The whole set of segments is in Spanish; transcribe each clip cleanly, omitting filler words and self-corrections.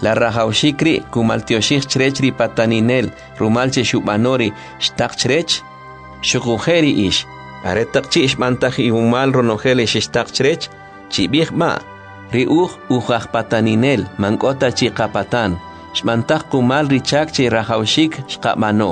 La rajaushikri kumaltioshik chrechri pataninel rumalche shubanori shtak chrech shukujeri ish aretakchi ishmantaj iumal ronojele shtak chrech chibih ma riuj ujaj pataninel mankota chiqapatan shmantaj kumal richak chi rajaushik shqamano.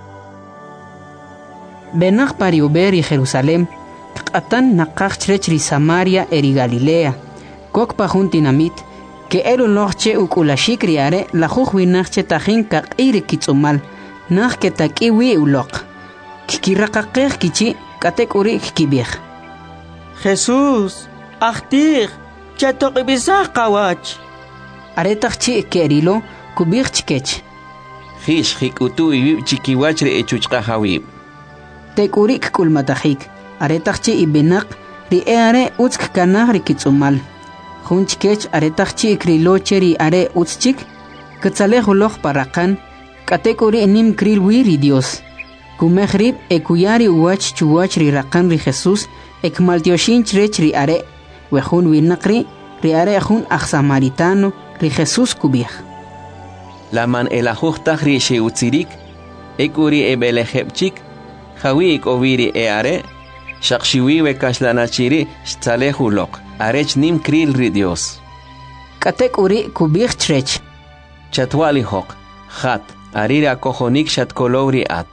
Benach pariuberi Jerusalem qatan naqaj chrechri Samaria eri Galilea kokpa juntinamit que elu noche ukulashik riare la jujwinachche tajin kaqiri kitsumal nach que takiwi ulok kikiraqaqej kichi katek uri kibij Jesús ahtir chatoqibisaj qawach aretaqchi kerilo kubij chkech Jish jikutu ibib chikiwachre echuchqa hawib tekuri kulmatajik aretaqchi ibinaq ri eare utsk kanaj ri kitsumal Junchkech aretachchi krilocheri are utschik, katzalejuloch parakan, katekuri nim kril wiri Dios. Kumehrib ekuyari uwach chuwach ri rakan ri Jesus, ekmaltioshin chrech ri are, wejun winakri, ri are jun samaritano, ri Jesus kubich. Laman elajuchtaj ri sheutzirik, ekuri ebelejepchik, jawi ikoviri are, shakshiwi kaslanachiri, shtzalejulok. Arech nim kril ri Dios. Katek uri kubich chrech. Chatwali hok, hat, arira kojonik shatkolowri at.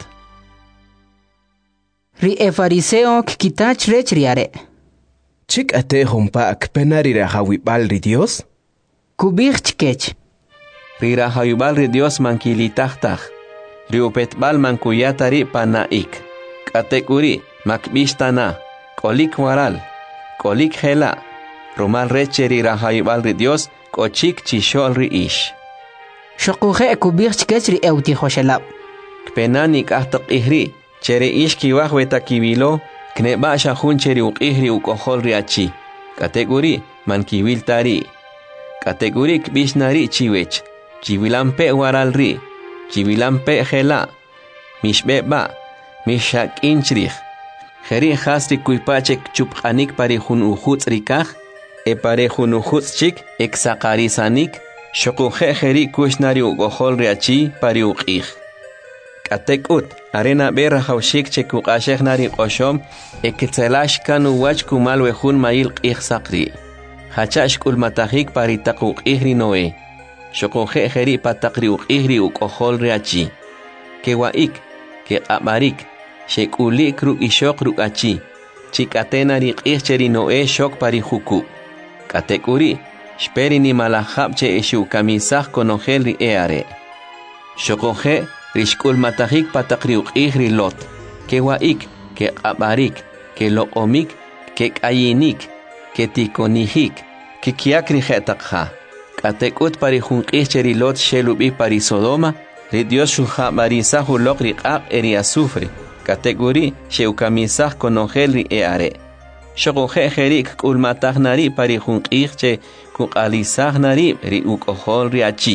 Ri fariseo kitach chrech riare. Chik ate humpa akpenari rahawibal ri Dios? Kubich chkech. Ri rahawibal ri Dios mankilitachtaj. Ri upetbal mankuyatari panaik. Katek uri makbishtana, kolik waral, kolik hela. Romal recheri rahayibal ri Dios kochik chishol ri ish. Shokuje kubich chkechri euti hoshelab. Kpenani kahtok ihri, chere ish kiwah weta kibilo, kneba shahun cheri ihri ukohol ri achi. Kategori man kiwil tari. Kategori kbishnari chiwech, chiwilampe waral ri, chiwilampe hela, mishbeba, mishak inchrich. Jeri hasri kuipachek chuphanik pari hun uhuts rikaj, pare hun uhuts chik, exakarisanik, shokuje jeri kushnari ukohol riachi pari uqij. Katekut, arena berra haushik chekukashek nari qoshom, eketzelash kanu wach kumal wehun mail qij sakri. Hachash kulmatahik pari takuk ihri noe. Shokuje jeri patakri uqijri ukohol riachi. Kewaik, ke abarik, shekulik ru ishok ru achi. Chikatena ri qijcheri noe shok pari huku. Katekuri, shperi ni malahapche eshu kamisah konojel ri eare. Shokoje, rishkul matahik patakri uqijri lot. Kewaik, ke abarik, ke loomik, ke kayinik, ke tikonihik, ke kiakri jetakha. Katekut pari junqijcheri lot shelubi pari Sodoma, ri Dios shuha barisah ulok ri qaq eri azufre. Kategori sheukamisah konojel ri eare. Shokoje jerik kulmatah nari pari junqijche kukalisah nari ri ukohol ri achi.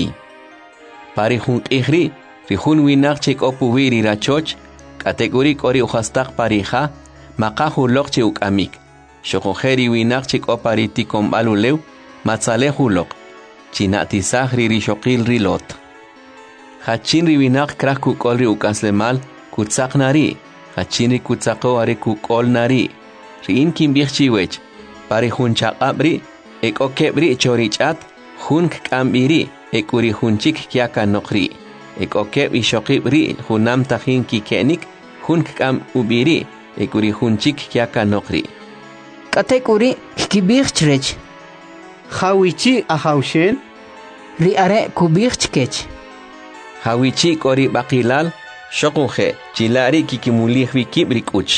Pari junqijri ri jun winak chik opuwiri rachoch. Kategori kori uhastak parija maqahu lokche ukamik. Shokoje ri winak chik opari tikombalulew matzalehu lok. Chinatisah ri rishokil ri lot. Hachin ri winak krak kukol ri ukaslemal kutsak nari, hachinri kutsako are kukol nari. Rin kimbich chiwech, pari hun chakabri, ek okebri chorichat, hun kambiri, ek uri hunchik kiaka nokri. Ek okeb ishokibri, hunam tahin kikenik, hun kam ubiri, ek uri hunchik kiaka nokri. Katek uri kibich chrech. Hawichi ahaushen? Ri are kubich chkech. Hawichi kori bakilal, Shokuje, chilari kikimulih wikibrik uch.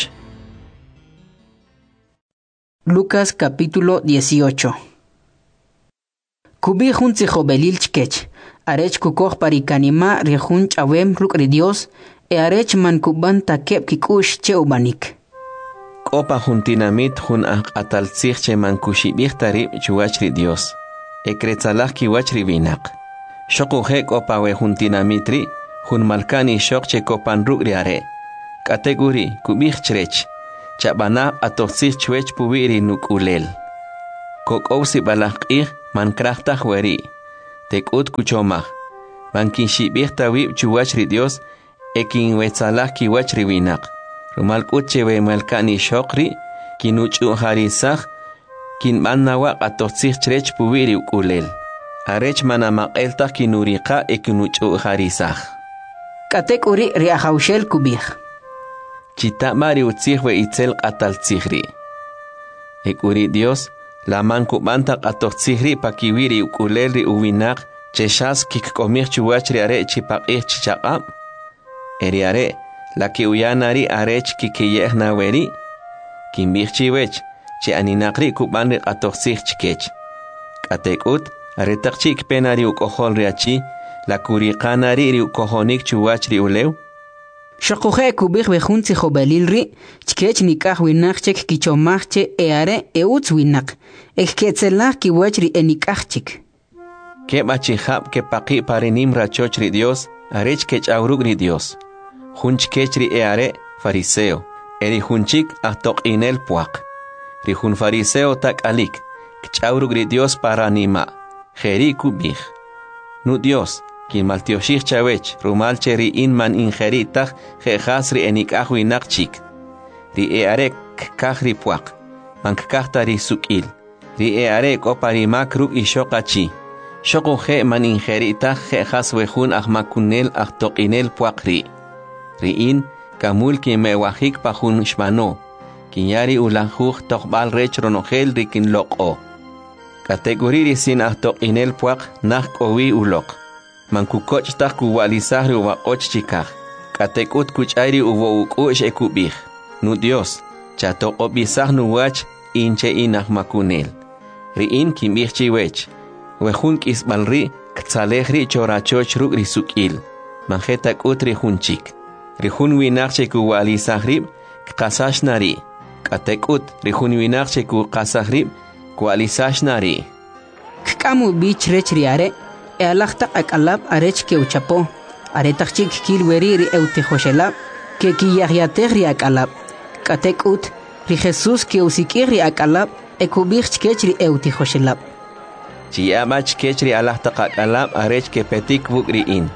Lucas capítulo 18. Kubi junzi jobelil chkech. Arech kukoj parikanima rejun chawem ruk ri Dios, arech man kuban takep kikush che ubanik. Kopa juntinamit jun ataltzich che man kushibih tarib chuach ri Dios. Ekretzalah kiwach ri binak. Shokuje kopa we juntinamitri, Hun malkani shok che kopan rugri are. Kategori kubich chrech. Chabana atoxis chwech puwiri nuk ulel. Kok ousi balakih man krachtah weri. tekut kuchomaj. Mankin shibih tawib chuwach ri Dios, ekin wetzalah kiwach ri winak. Rumal kutchewe malkani shokri, kinuchu harisaj, kin mannawa qatotzih chrech puwiri ukulel. Arech manamaqeltaj kinuriqa ekinuchu harisaj. Katek uri ri ahaushel kubih. Chitamari utzih we itzel qataltzihri. Ekuri Dios, la mankubanta qatotzihri pakiwiri ukulel ri uwinak, cheshas kikkomih chuwach ri are chipaqih chichaqab. Eri are, la ki uyanari arech kikiyeh naweri, kimbih chiwech, che aninakri kuban ri qatotzih chikech. Katekut, aretaq chik penari ukohol ri achi, la kuriqanari ri ukohonik chuwach ri ulew. Shokuje kubih bejunzi jobalilri, chkech nikah winachchek kichomachche eare eutz winak, eketzelah kiwachri enikachchik. Ke bachihab ke paqi parinim rachoch ri Dios, arech kech aurug ri Dios. Junch kech ri eare fariseo, eri junchik ahtok inel puak. Ri jun fariseo tak alik, kech aurug ri Dios paranima, jeri kubih. Nu Dios, kin maltioshich chawech, rumal cheri in man injeritach, jejas ri enikah winakchik. Ri eare kaj ri puak, man kakta ri sukil. Ri eare koparimak ruk ishokachi. Shokuje man injeritach, jejas wejun ahmakunel ahtokinel puak ri. Ri in, kamul kin mewahik pajun shmano. Kinyari ulanjuj tokbal rech ronogel ri kin loko. Kategoriri sin ahtokinel puak nah kowi ulok. Mankukoch tak kuwalisahri uwakoch chikaj. Katekut kuchayri uwo ukush ekubih. Nu Dios, chatoko bisah nuwach inche inah makunel. Riin kimbih chiwech. Wejun kisbalri ktzalejri chorachoch ruk risukil. Manjetak utri junchik. Rihun winakche kuwalisahrib kkasashnari. Katekut rihun winakche kukasahrib kuwalisashnari. Kkamu bich rech riare. Ealachta akalab arech ke uchapo, aretachik kilweri ri eutejoshelab, ke kiyahyateh ri akalab, katek ut, ri Jesus ke usikir ri akalab, ekubich kech ri eutejoshelab. Chiyamach kech ri alachta akalab arech ke petik bukri in.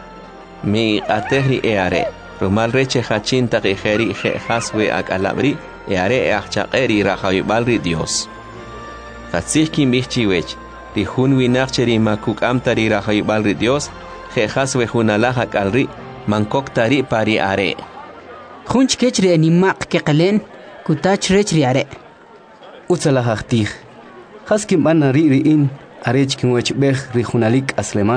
Mi ateh ri eare, rumal reche hachin takijeri jehaswe akalabri, eare eachchaqeri rajayubal ri Dios. Katzih kimbich chiwech, Ri jun winachcheri makuk amtari rajaybal ri Dios, jejas wejunalajak alri, mankoktari pari are. Junch kech ri animaq keqalen, kutach rech ri are. Utzalajajtij. Haskim ban ri in, arech kinwech bej ri junalik aslemal.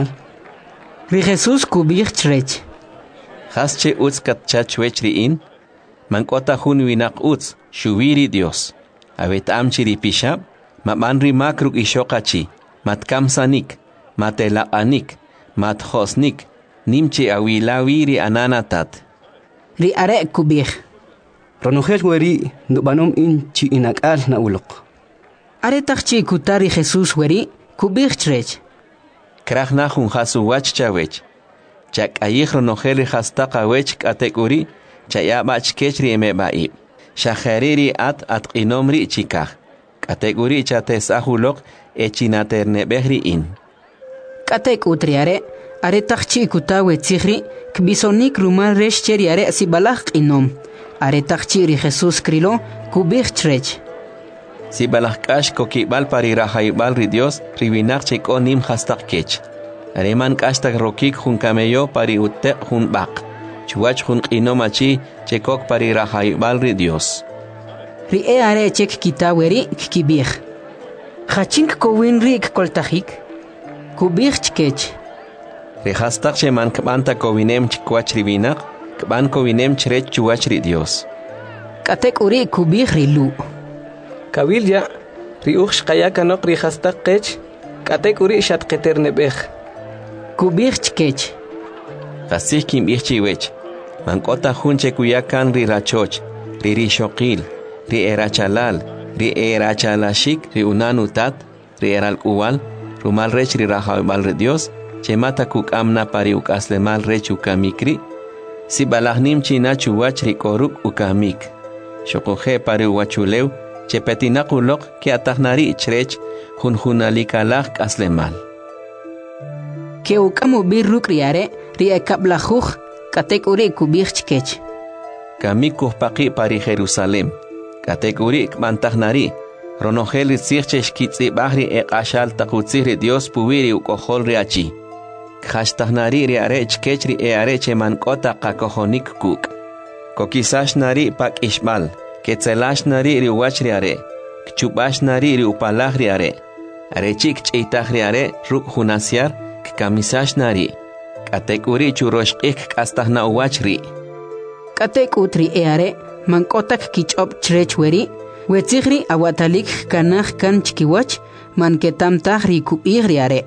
Ri Jesus kubich chrech. Hasche utz katchachwech ri in, mankota jun winak utz, shubiri Dios. Avet amchiri pishab, mabanri makruk ishokachi. Matkamsanik, matelaanik, mathosnik, nimche awilawiri ananatat. Ri are kubih. Ronogel weri, nubanom in chi inakal na ulok. Are takchi kutari Jesus weri, kubih chrech. Krach najun hasu wach chawech. Chak ayih ronogel hastaka wech kategori, chayabach kechri emebaib. Shahariri at inomri chikah. Kategori chates ahulok, echinaternebehri in. Katek utriare, are takchi kutawe tzihri, kbisonik rumal resh cheriare sibalach inom. Are takchi ri Jesus krilo, kubich chrech. Sibalach kash kokibal pari rajaybal ri Dios, ribinak cheko nim hastak kech. Areman kashtak rokik jun kameyo pari utek jun bak. Chuach jun inomachi chekok pari rajaybal ri Dios. Ri are chek kitaweri kibich. Hachink kowin rik koltajik. Kubich chkech. Rehastak sheman kbanta kowinem chkwach ribinak, kban kowinem chrech chuach ri Dios. Katek uri kubich rilu. Kabilya, ri uch kayakanok ri hastak kech, katek uri shatketer nebech. Kubich chkech. Kasih kim ichiwech. Mankota junche kuyakan ri rachoch, ri rishokil, ri erachalal, ri erachalashik, ri unanutat, ri eral uwal, rumal rech ri rajaybal ri Dios, chemata kuk amna pari ukaslemal rech ukamikri, si balahnim china chuwach ri koruk ukamik. Shokoje pari uwachulew, chepetinakulok ki atahnari chrech, junjunalikalak aslemal. que ukamu birruk riare riekablajuj katek uri kubich chkech. Kamikuh paqi pari Jerusalem. Katek uri mantagnari. Ronogel tzirchesh kitzi bahri eqashal taqutziri Dios puwiri ukohol riachi. Khashtagnari riare chkechri eareche mankota qakohonik kuk. Kokisash nari pak ishmal. Ketzelash nari riwach riare. Kchubash nari riupalaj riare. Arechik ch'itaj riare ruk hunasiar kamisash nari. Katek uri churoshqik kastahna uwachri. Katek utri eare mankotak kichop chrechweri. Wetzigri awatalik kanaj kan chkiwach manketam tajri kuigri are.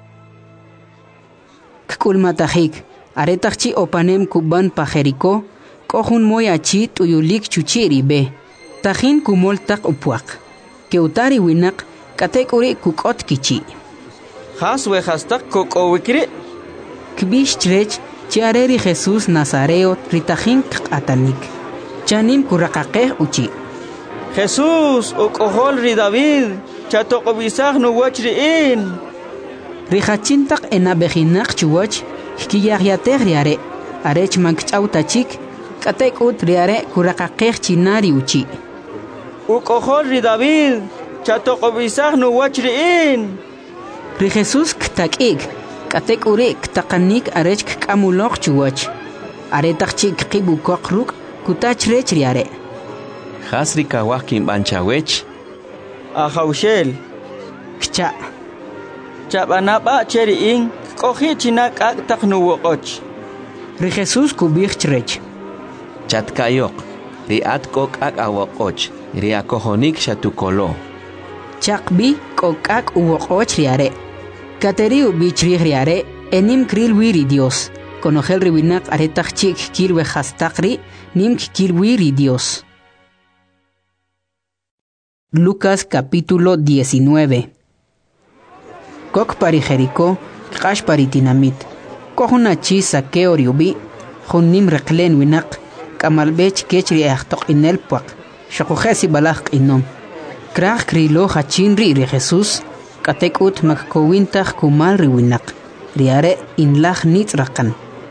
Kkulmatajik aretajchi opanem kuban pajeriko kohun moyachi tuyulik chuchiri be. Tajin kumoltak upuak. Keutari winak katek uri kukot kichi. Haswe hastak kokowikri. Kbish chrech chiareri Jesús Nazareo ritajin atanik. Chanim kurakaqeh uchi. Jesús, okohol ri David, chatokobisaj no wachriin. Rijachintak enabejinak chuwach, hkiyagyateg riare, arech mankchautachik, katek ut riare kurakaqej chinari uchi. Okohol ri David, chatokobisaj no wachriin. Ri Jesús ktakig, katek uri ktakanik arech kkamulok chuwach. Aretachik kibukokruk, kutach rech riare. Hasri kawahkin banchawech. Ahaushel. Kcha. Chabanapa cheriin, kohi chinak ak taknuwokoch. Ri Jesús kubich chrech. Chatkayok. Riat kok ak awokoch. Riakohonik shatukolo. Chakbi kok ak uwokoch riare. Kateri ubichri riare, enim kril wiri Dios. Konogel riwinak aretachik kilwe hastakri, nim kilwiri Dios. Lucas capítulo 19. Kok pari Jericó, kash pari tinamit. Kohunachi Saqueo riubi, hunim reklen winak, kamalbech kechri achtok inel puak, shakujesi balak inom. Krach krilo hachin ri Jesús, katek ut makkowintach kumal riwinak, riare inlach nitzrakan.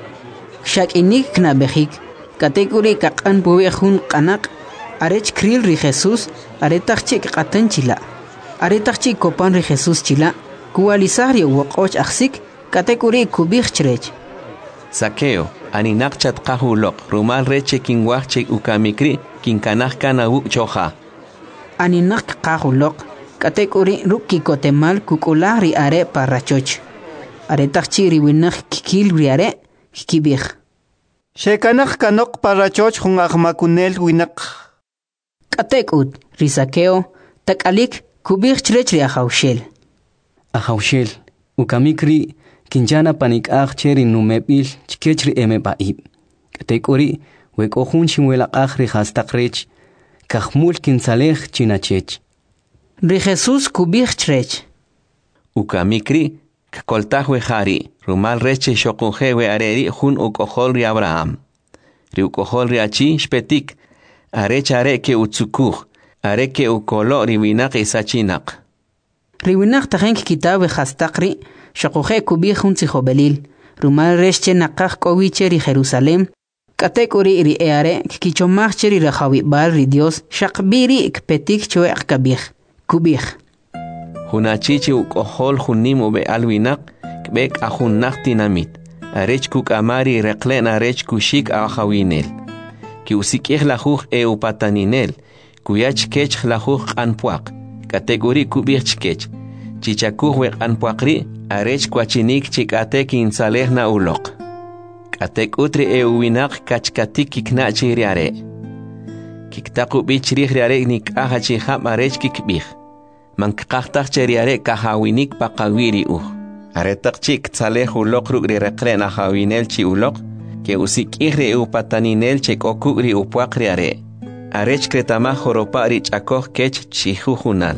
Shak inik knabehik, katek uri kakan buwehun kanak, arech kril ri Jesús, aretachik qatan chila. Aretachik kopan ri Jesús chila, kualisari wokoch aksik, katekuri kubich chrech. Saqueo, aninak chatqahulok, rumal reche kinwachche ukamikri, kinkanaj kana choja. Aninak qahulok, katekuri ruki kotemal kukulari are parachoch. Aretachik riwinak kikil riare, kikibich. Shekanak kanok parachoch hun ahmakunel winak. Katek ut, Saqueo, takalik kubich chrechri ahaushel. Ahaushel, ukamikri, kinjana panik cheri numebil, chkechri baib. Katek uri, wekohun chimwela ri hastakrech, kahmul kinsalej chinachech. Ri Jesús kubich chrech. Ukamikri, kkoltajwe jari, rumal reche shokunjewe areri hun ukohol ri Abraham. Ri ukohol ri achi shpetik, arechare ke utsukuj, are ke ukolo riwinak isachinak. Riwinak tajenk kitabe hastakri, shakuje kubich un tzihobelil, rumal resche nakaj kowiche ri Jerusalem, katek uri ri eare, kichomach cheri rajawi bal ri Dios, shakbiri ikpetik chue akabich, kubich. Hunachichi ukohol hunim ube alwinak, kbek ahunnak tinamit, arech kuk amari reklen arech kushik ahawinel. Ki usikih lajuj upataninel, kuyach kech lajuj anpuak, kategori kubich kech, chichakuj wek anpuakri, arech kwachinik chikate kinsaleh na ulok. Katek utri winak kachkatik kiknachi riare. Kiktaku bichrih riare nik ahachiham arech kikbich. Mankaktak cheriare kahawinik pakawiri Aretak chik tsaleh ulok rugri rekren ahawinel chi ulok, que usikihri upataninel chekokugri upuakriare. Arech kretama joropari chakoj kech chihujunal.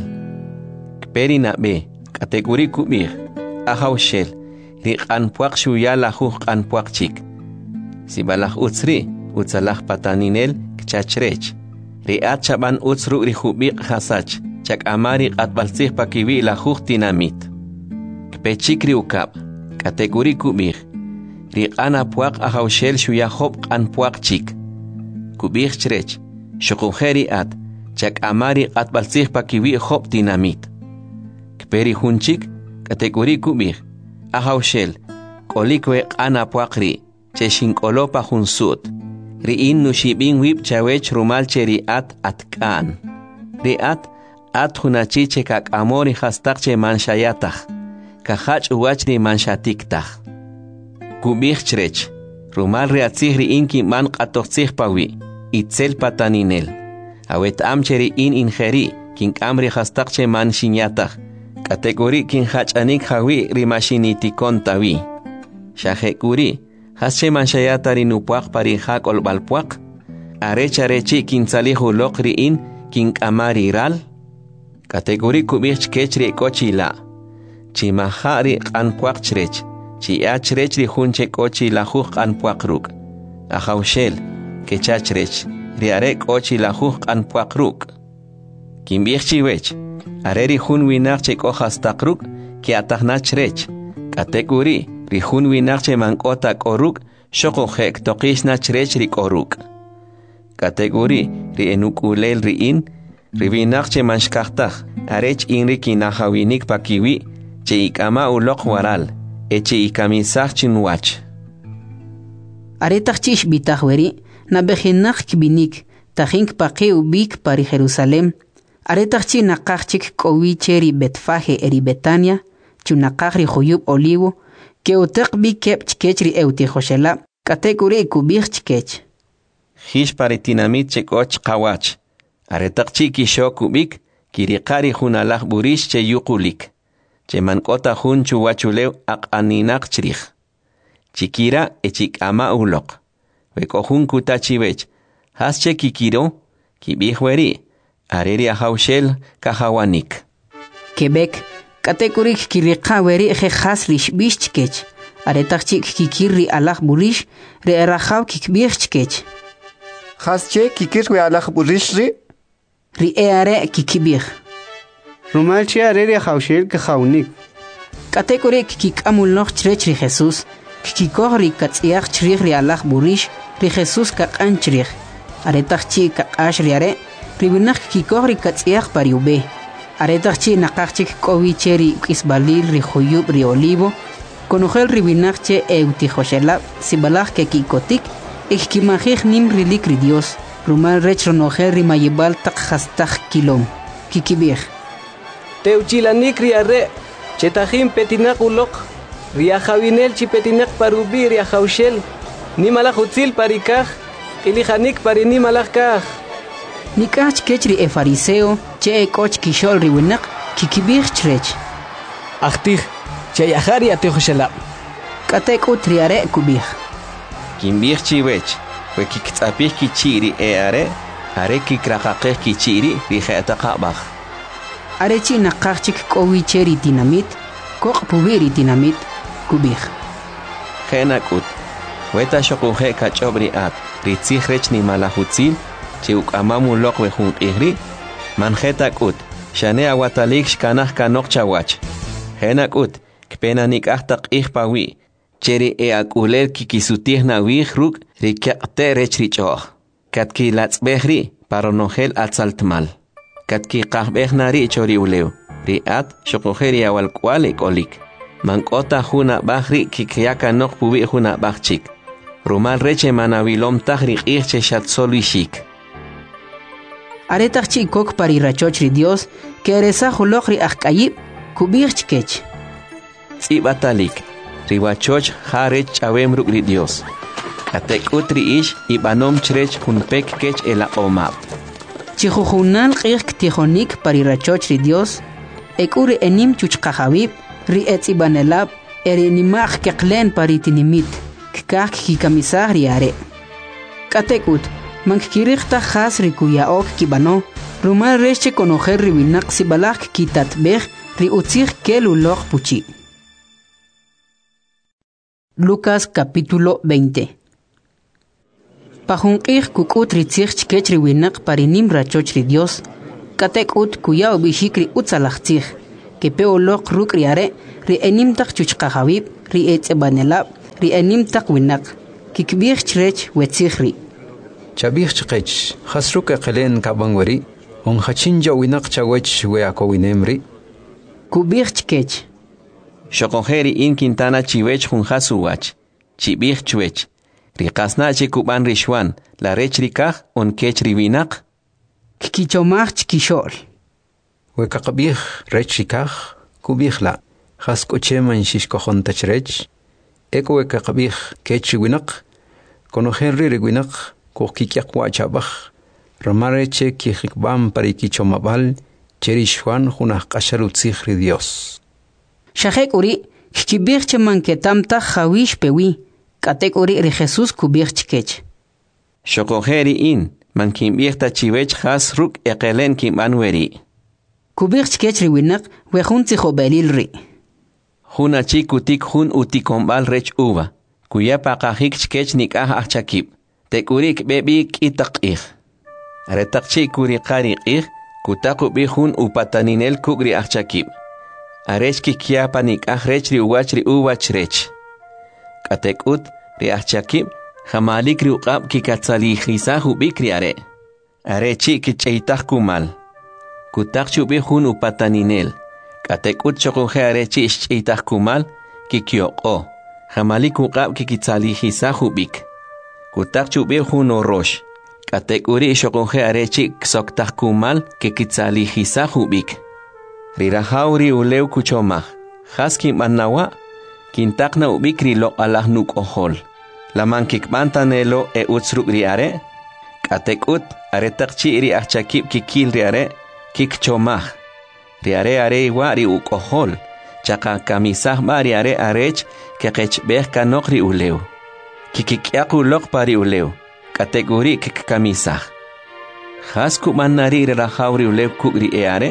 Kperi na be, kategori kubir, ahaushel, rik anpuak shuya lajuj anpuak chik. Sibalaj utsri, utsalaj pataninel kchachrech. Riat chaban utsru rihubik hasach, chak amari atbalsih pakiwi lajuj tinamit. Kpechikri ukab, kategori kubih riqana puaq ahawshel shuyahob qan puaq chik kubih chrech shuqujeri at chak amari qatbalsih pakiwi hob dinamit kperi hunchik kategori kubih ahawshel kolikwe qana puaqri cheshin kolopa hunsut riin nushibin wib chawech rumal cheri at kan riat at hunachiche kak amori hastakche manshayatah kahach uwachri manshatiktaj kubih chrech rumal reatzih riin ki man qatoqtzih pawi itzel pataninel awet amcheri in ingeri kin amri hastakche man shinyatah kategori kin hachanik hawi rimashinitikon tawi shahekuri hasche manshayatari nupuaq parinjak olbalpuaq arecharechi kin salihu lokri in kin amari ral kategori kubih chkechri kochila chimahari qanpuaq chrech chiachrech ri hunche kochila huq qanpuaq ruk ahawshel kechachrech riare kochila huq qanpuaq ruk kimbih chiwech areri hun winaq che kohastaq ruk ki atajnachrech kategori ri hun winaq che mankota koruk shoko hek toqishna chrech ri koruk kategori ri enukulel ri in ri winaq che manshkahtaj arech inri kinahawinik pakiwi che ikama uloq waral eche ikamisaj chinwach aretaj chish bitaj weri nabejinak kbinik tajink paqi ubik pari Jerusalem aretaj chi naqaj chik kowi cheri Betfaje eri Betania chunaqaj ri juyub olivo que uteq bi kep chkech ri eutijoshela kategori kubij chkech hish paritinamit chekoch qawach aretaj chi kisho kubik kiriqari hunalaj burish che yuqulik che mankota hun chuwachulew aqaninaq chrij chikira echik ama uloq weko hun kutachibech hasche kikiro kibihweri areri ahawshel kahawanik Quebec kategori kiriqa weri khas rish bishchkech aretaj chik kikiri alaj burish re erajaw kikbihchkech hasche kikirwe alaj burish ri eare kikibih rumal chi areri ahawshel kahawnik kategori kikamul noch chrech ri Jesus kikikohri katsiach chrich ri alaj burish ri Jesus kaqan chrich aretaj chi kaqash ri are ri binaq kikikohri katsiach pariube aretaj chi naqaj chik kowi cheri isbalil ri juyub ri olivo konojel ri binaq che eutijoshela sibalaj ke kikotik ikimajij nim rilik ri Dios rumal rech ronojel ri mayibal taq hastaj kilom kikibih teuchilanik riare chetajim petinak uloq riajawinel chipetinak parubi riajawshel nimalaj utzil parikaj ilijanik parinimalaj kaj nikach kechri e fariseo che koch kishol ri winaq kikibih chrech ahtij chayahari atijoshela katek utriare kubih kimbih chiwech we kiktzapih kichiri are kikraqaqih kichiri ri khataqabaj arechi naqaj chik kowi cheri dinamit koq pubiri dinamit kubih khenakut weta shoquje kachobri at ritzih rech ni malahutzil che ukamamu loq we jun qihri manjetakut shane awatalik shkanaj kanoq chawach khenakut kpena nikaj qih pawi cheri e akulel kikisutih nawij ruk rikaqte rech richoq katki latzbehri paronojel atzaltmal katki qahbeh nari chori ulew riat shoqojeri awal kwale kolik mankota juna bahri kikyaka noq pubi juna bahchik rumal reche manavilom tahri qihche shatsolishik aretaj chi kok pari rachoch ri Dios que eresa juloq ri ajkayib kubih chkech tsibatalik riwachoch harech chawem ruk ri Dios atek utri ish ibanom chrech hunpek kech ela omab chijujunal qih ktijonik pari rachoch ri Dios ekuri enim chuchqajawib ri etzibanelab eri nimaj keqlen pari tinimit kikaj kikamisaj ri are katekut mankirikta khas ri kuyaok kibano rumal reche conojer ri binaq sibalaj kitatbej ri utzij keluloq puchi Lucas capítulo 20 Pajunqij kukut ri tzij chkech ri winaq parinim rachoch ri Dios katekut kuyao bishik ri utzalaj tzij que peoloq ruk ri are ri enim taq chuchqajawib ri etsebanelab ri enim taqwinak kikbir chrech wetsikhri Chabir chqech khasruk aqlen kabangwari on khachinja winak chawech we akowinemri kubir chkech Shokonjeri in Quintana chiwech jun hasuwach chibir chwech riqasna chikuban rishwan la rech rikaj on kech riwinak kikichomach chkishol we kakabir rech rikaj kubihla khaskocheman shishkojon tachrech eko we kakabir kech winak konojerri riwinak kokikyakwa chabaj ramareche kijikbam parikichomabal cherishwan junaj qasharutzij Dios Shahek uri kibir cheman ketamta khawish pewi katek uri ri Jesus kubir chkech Shokonjeri in man kimbirta chiwech has ruk eqelen kimanweri kubir chkech riwinak we junti khobelil ri Juna chikutik jun utikombal rech uva kuya paqajik chkech nikaj achakib tekurik bebik itaqij aretaqchi kuri qariqij kutaqu bijun upataninel kugri achakib Arech kikiapa nikaj rech ri uwach ri uwach rech katekut ri achakib jamalik ri uqab kikatzalijiza ubikri arechi kicheitaj kumal kutaqchu bijun upataninel katekut chokonje arechi icheitaj kumal kikioqo jamalik uqab kikitzalijiza ubik kutaqchu bijun orosh katekuri chokonje arechi ksoktaj kumal kikitzalijiza ubik Rirahauri uleu kuchomaj Haski manawa Kintakna ubikri lo alahnuk ohol Laman kikbantanelo e utsruk riare Katekut aretakchi ri achakib kikil riare Kikchomaj Riare are iwa ri uk ohol Chaka kamisaj ma riare arech Kekechbeh kanok ri uleu Kikikyaku lok pari uleu Kategori kikkamisaj Hasku manari rirahauri uleu kuk ri eare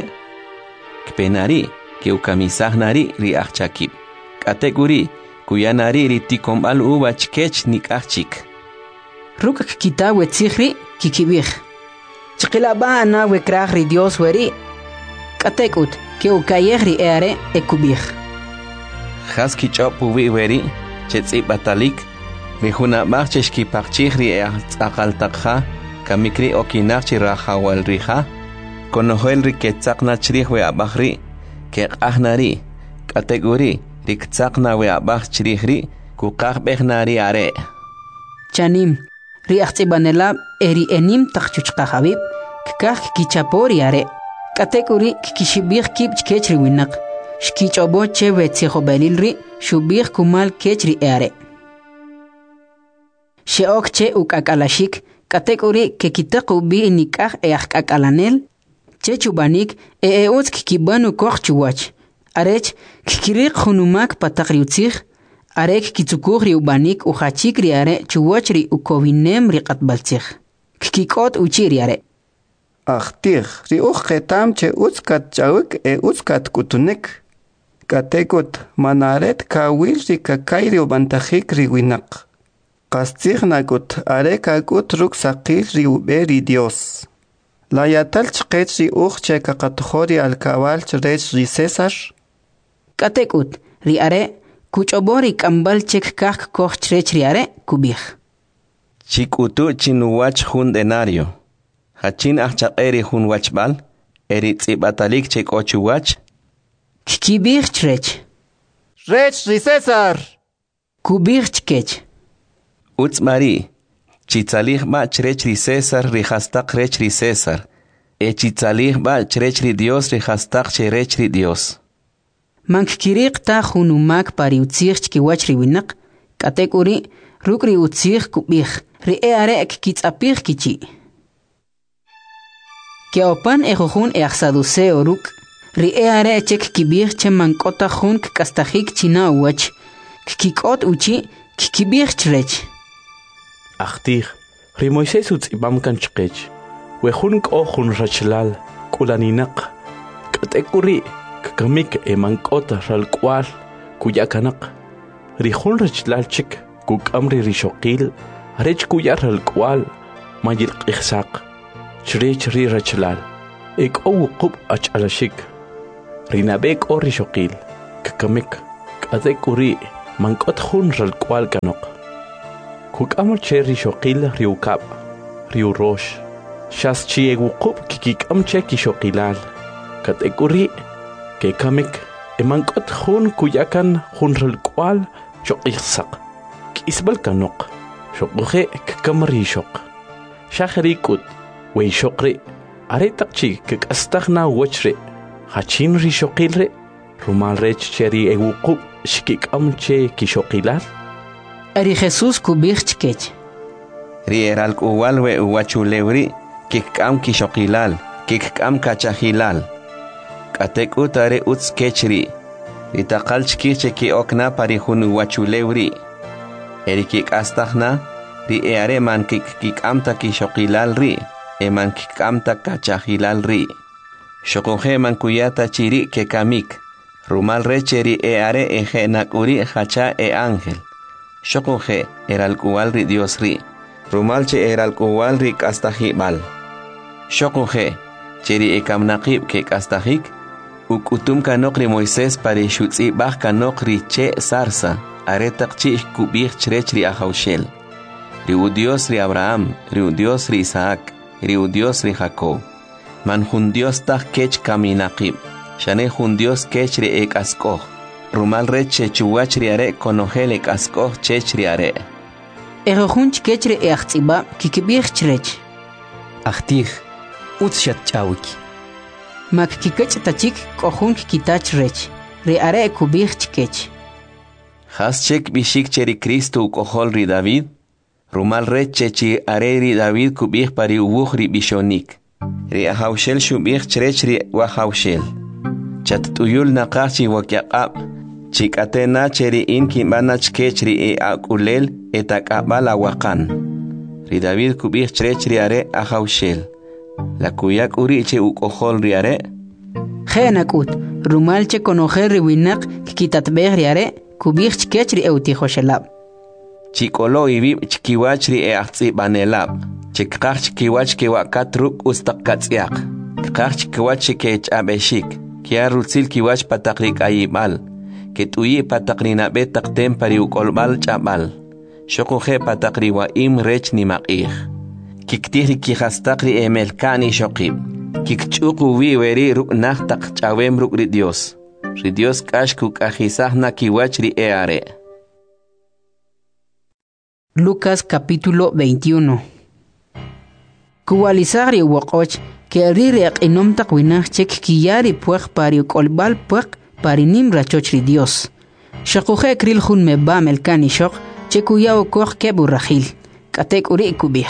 Kpenari ke ukamisaj nari ri achakib kategori kuyanari ri tikombal uwach kech nikachik ruk kita wetsikhri kikibih chqilaba ana we kraj ri Dios weri katekut ke ukayeh ri ere ekubih Haski chopu wi weri chetsi batalik ri huna machki paqchih ri aqal taqha kamikri okinach rahawal riha Konohel riketzakna chrih we abahri ke ahnari kategori riktzakna we abah chrihri kuqaj behnari are chanim ri achtibanela eri enim taqchuchqa habib kikaj kichapori are kategori kikishibih kib chkechri winak shkichobo chewe tsikhobelilri shubih kumal kechri are sheok che ukakalashik kategori ke kitaqu bi nikaj eaqakalanel Chechubanik eutz kikibanu kochchuwach arech kikirik khunumak pataqriutzig arek kitsukughri ubanik uchachikri are chuwachri ukowinem riqatbaltzig kikikot uchiri are Achtig ri uqetam che utskat chawik utskat kutunik katekut manaret kawil ri kakayri ubantajik ri winak qastighnakut arekakut ruksaqil ri uberi Dios La yatal chqech ri uqche kakatjori al cabal chrech ri César katekut ri are kuchobori kambal chek kak koch chrech ri are kubih Chikutu chinuwach jun denario Hachin achaqeri jun wachbal eri tsibatalik chek ochuwach kibih chrech Rech ri César kubih chkech Utsmari Chitzalih ba chrech ri César ri hastaq rech ri César chitzalih ba chrech ri Dios ri hastaq cherech ri Dios Mankkirik ta hunumak pariutzig chkiwach ri winak katekuri rukri utzig kubih ri are kitsapig kichi Keopan ejojun eaxaduseo ruk ri are chek kibih chemankota jun kastajik china wach kikot uchi kibih chrech Achtig, ri Moisés utzibam kanchqech, wejun k'ojun rachlal, k'ulaninak, katekuri, kakamik emankota ralkwal, kuyakanak, ri jun rachlal chik, kukamri rishoqil, rech kuyar ralkwal, mayil q'ijsaq, chrech ri rachlal, wuqub achalashik, ri nabek o rishoqil, kakamik, katekuri, mank'ot jun ralk'wal kanok kuk'amol che rixoqil riukab riurox xas chi eguqub kikik'am che kixoqilal kat'ek'uri kekamik emank'ot jun kuyakan jun ralk'wal xoq'ijsaq k'isbal kanok xoq'uje kkam rixoq xajerik'ut weixoqri are taqchi kik'astajna wochri hachin rixoqilri rumal rech cheri eguqub xkik'am che kixoqilal Ari Jesús kubij chkech. Ri eralk'uwal we uwachulewri kik'am kixoqilal kik'am kachajilal k'atek'ut are utz kechri ri taqal chkij che ki'okna pari jun uwachulewri eri kik'astajna ri are man kik'amta kixoqilal ri eman kik'amta kachajilal ri xoquje man kuyata chiri kekamik rumal recheri are eje nak'uri hacha ángel xoquje eralk'uwal ri Dios ri rumal che eralk'uwal ri k'astajib'al xoquje cheri ekamnaqib kek'astajik uk'utum kanok ri Moisés pari xutz'ib'aj kanok ri che sarsa are taqchi kubij chrech ri ajawxel ri Dios ri Abraham ri Dios ri Isaac ri Dios ri Jacob man jun Dios taj kech kaminaqib shane jun Dios kech ri ek'ask'oj rumal reche chuwach ri are konojel ek'ask'oj chech ri are Erojun chkech re eachtz'iba kikibij chrech. Achtij, utz shat chawiki. Mak kikech tachik kojun kikitach rech. Re are kubij chkech. Has chek bishik cheri Cristo ukojol ri David rumal reche chi are ri David kubij pari uwuj ri bishonik ri ajawxel xubij chrech ri wajawxel chat tuyul naqaj chi wakyaqab chik'atena cheri in kimbana chkech ri ak'ulel etak'abal awaqan ri David kubij chrech ri are ajawxel la kuyak uri che ukojol ri are Genakut rumal che konojel ri winak kikitatbej ri are kubij chkech ri eutijoshelab chikolo ibib chikiwach ri eachtz'ibanelab chikqaj chikiwach kewakat ruk ustaqqatz'yaq kqaj chikiwach chikech'ab'exik kiarutzil kiwach pataq ri k'ayib'al ket'uyi pataq ri nab'e taqtem pari uk'olb'al ch'ab'al xoquje pataq ri wa'im rech nimaq'ij kiktij ri kijastaq ri emelkan ixoqib kikch'uq uwi weri ruk' naj taq ch'awem ruk' ri Dios k'ax kuk'ajisajna kiwach ri are Lucas capítulo 21 Kuwalizagri waqoch que ri inom taqwinaj chek kiyari pueq pari kolbal pueq pari nim rachoch ri Dios shaquje kril jun meba melkan ishoq chekuya okoq kebu rajil katek uri kubij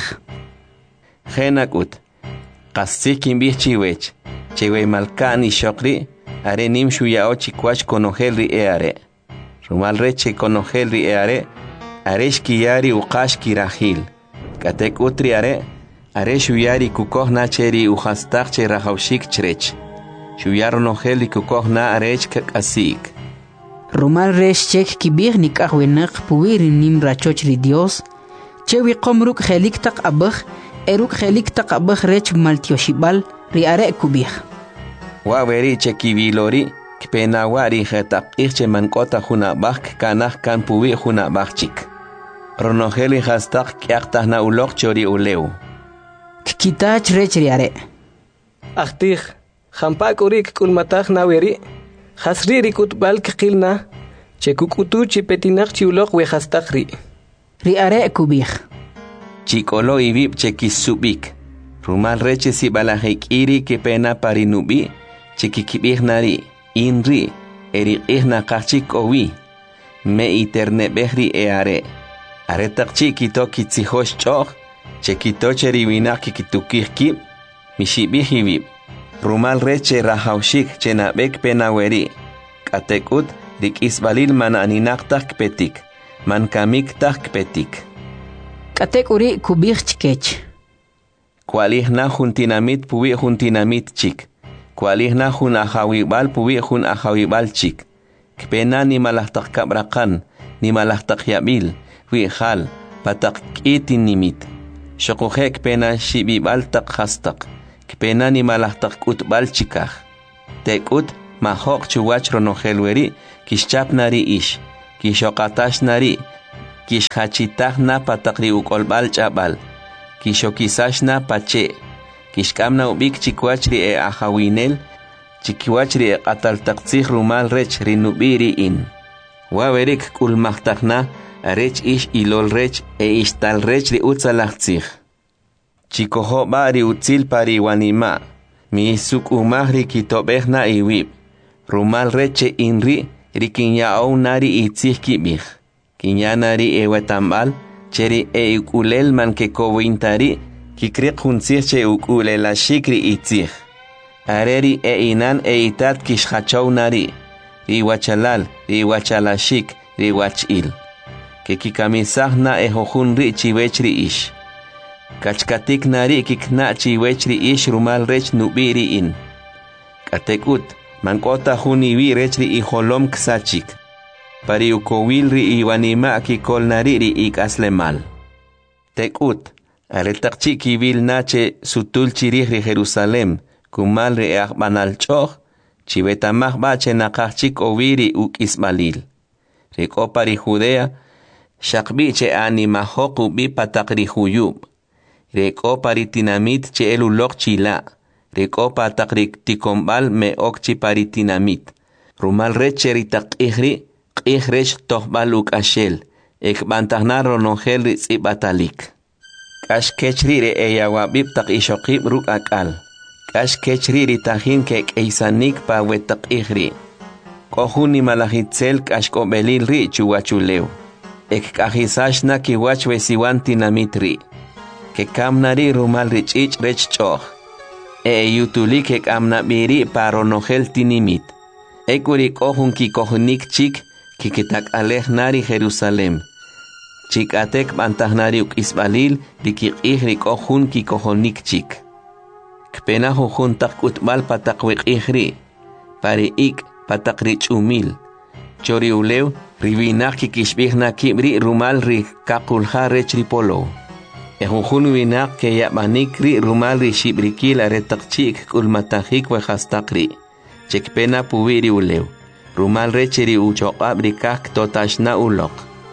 Genakut qasik imbij chiwech chewe malkan ishoqri are nim shuya ochikwach konojel ri are rumal reche konojel ri are aresh kiyari uqash kirahil katek utri are shuyari kukohna cheri uhastaq che rahawshik chrech shuyaro nojeli kukohna arech kakasik rumal resh chek kibig nikahwenak puwiri nim rachoch ri Dios chewi qomruk khelik taq abakh eruk khelik taq abakh rech maltioshibal ri are kubig wa veri chekibilori kpena wari khetaq irche mankota huna bakh kanah kan puwi huna bakhchik ronojeli hastaq kyaqtahna uloq chori uleu kitach rech ri are Achtij, jampak urik kulmatag na weri. Hasri rikut bal kikilna. Chekukutu chipetinak chiulok we hastakri. ri are kubig chikolo ibib chekisubik rumal reche si balahik iri que pena parinubi chekikibig nari inri eri ihna kachik owi me iterne behri are takchi kito kitzihosh choch chekito cheriwinak kikitukihkib mishibih ibib rumal reche rahawshik chenabek penaweri katekut rikisbalil mananinaqtaq kpetik mankamiktaj kpetik katek uri kubig chkech kualihna juntinamit puwi juntinamit chik kualihna jun ajawibal puwi jun ajawibal chik kpena ni malahtaj kabraqan ni malahtaj yabil wi hal pataq k'itin nimit shoquje kpena shibibal taq hastaq kpena ni malahtaj k'utbal chikaj tek'ut mahoq chuwach ronojel weri kixchapnari ish kishoqatash nari kishhachitahna patakri ukolbal chabal kishokisashna pache kishkamna ubik chikwachri e ahawinel chikiwachri e qataltaqtsih rumal rech rinubiri in wawerik kulmahtakna rech ish ilol rech e ishtal rech ri utzalachtsih chikoho bari utzil pari wanima mi suk umahri kitobehna iwib rumal reche inri rikinyao nari itzih kibih kinyanari e wetambal cheri e ukulel man ke kowintari kikrik huntzih che ukulela shikri itzih areri e inan e itat kishhachow nari riwachalal riwachalashik riwachil ke kikamisahna e hohunri chiwechri ish kachkatik nari kikna chiwechri ish rumal rech nubiri in katekut mankota huniwi rechri i holom ksachik pari ukowilri i wanima kikol nariri ik aslemal tekut aretakchi kibil nache sutul chirihri Jerusalem kumalri e akbanal choh chibetamah bache nakachik oviri uk ismalil riko pari Judea shakbiche animahoku bi patakri huyub riko pari tinamit che elulok chila riko patakrik tikombal me okchi pari tinamit rumal recheri takihri qihresh tohbaluk ashel ekbantahna ronongel ritzibatalik kash kechri re eyawabib tak ishokib ruk akal kash kechri ritahin kek eisanik pa wetak ihri kohuni malahitzel kash kobelil ri chuwachuleu ek kahisashna kiwach wesiwan tinamit ri ke kamnari rumal richich rech choh yutulik ek amna biri paronogel tinimit ekuri kohun ki kohunik chik kikitak alej nari Jerusalem chikatek bantahnari uk isbalil dikik ihri kohun ki kohonik chik kpena hujun tak utbal patakwik ihri pari ik patakrich umil chori ulew rivinak kikishbihna kibri rumal ri kakulha rechri polo Ehujun winak ke yabanik ri rumal ri shibrikil aretakchik kulmatahik we hastakri chekpena pubiri ulew rumal recheri uchoqab rikak totashna ulok